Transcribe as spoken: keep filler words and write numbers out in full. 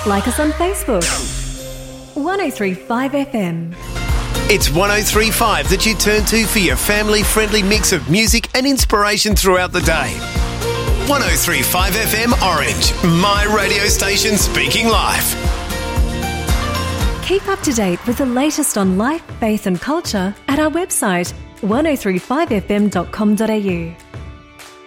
Like us on Facebook. one oh three point five F M. It's one oh three point five that you turn to for your family-friendly mix of music and inspiration throughout the day. one oh three point five F M Orange, my radio station speaking life. Keep up to date with the latest on life, faith and culture at our website one oh three five f m dot com dot a u.